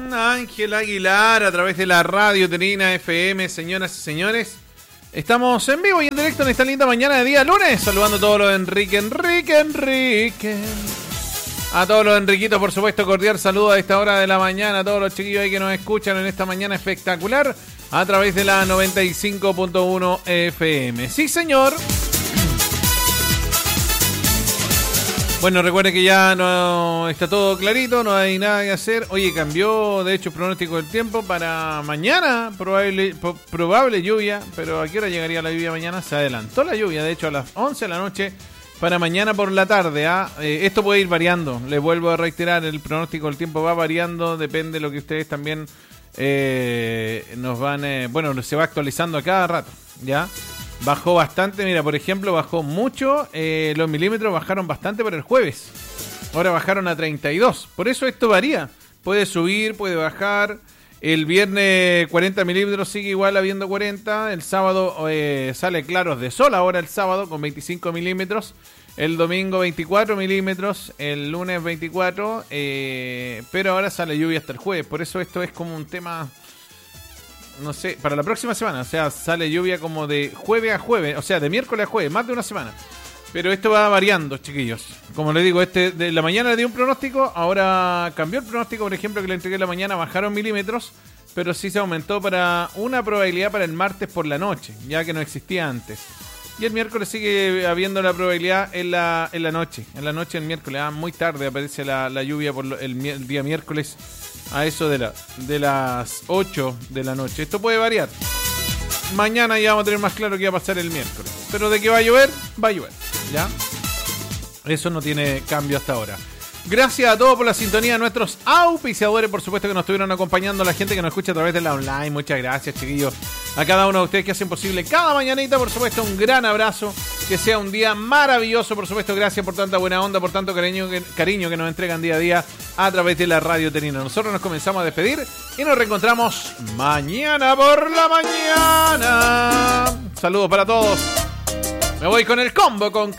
Ángel Aguilar a través de la radio Terina FM, señoras y señores. Estamos en vivo y en directo en esta linda mañana de día lunes, saludando a todos los Enrique. A todos los Enriquitos, por supuesto, cordial saludo a esta hora de la mañana, a todos los chiquillos ahí que nos escuchan en esta mañana espectacular a través de la 95.1 FM. Sí, señor. Bueno, recuerde que ya no está todo clarito, no hay nada que hacer. Oye, cambió de hecho el pronóstico del tiempo para mañana, probable lluvia, pero ¿a qué hora llegaría la lluvia mañana? Se adelantó la lluvia, de hecho a las 11 de la noche para mañana por la tarde. Esto puede ir variando, les vuelvo a reiterar, el pronóstico del tiempo va variando, depende de lo que ustedes también nos van... se va actualizando a cada rato, ¿ya? Bajó bastante, mira, por ejemplo, bajó mucho, los milímetros bajaron bastante para el jueves. Ahora bajaron a 32, por eso esto varía. Puede subir, puede bajar. El viernes 40 milímetros sigue igual habiendo 40. El sábado sale claros de sol ahora el sábado con 25 milímetros. El domingo 24 milímetros, el lunes 24, pero ahora sale lluvia hasta el jueves. Por eso esto es como un tema... No sé, para la próxima semana, o sea, sale lluvia como de jueves a jueves, o sea, de miércoles a jueves, más de una semana. Pero esto va variando, chiquillos. Como les digo, de la mañana le di un pronóstico, ahora cambió el pronóstico, por ejemplo, que le entregué la mañana, bajaron milímetros, pero sí se aumentó para una probabilidad para el martes por la noche, ya que no existía antes. Y el miércoles sigue habiendo la probabilidad en la noche, el miércoles, muy tarde aparece la lluvia por el día miércoles. A eso de las 8 de la noche. Esto puede variar. Mañana ya vamos a tener más claro qué va a pasar el miércoles. Pero de que va a llover, ¿ya? Eso no tiene cambio hasta ahora. Gracias a todos por la sintonía de nuestros auspiciadores, por supuesto que nos estuvieron acompañando, la gente que nos escucha a través de la online. Muchas gracias, chiquillos. A cada uno de ustedes que hacen posible cada mañanita, por supuesto, un gran abrazo. Que sea un día maravilloso, por supuesto. Gracias por tanta buena onda, por tanto cariño que nos entregan día a día a través de la radio Terina. Nosotros nos comenzamos a despedir y nos reencontramos mañana por la mañana. Saludos para todos. Me voy con el combo con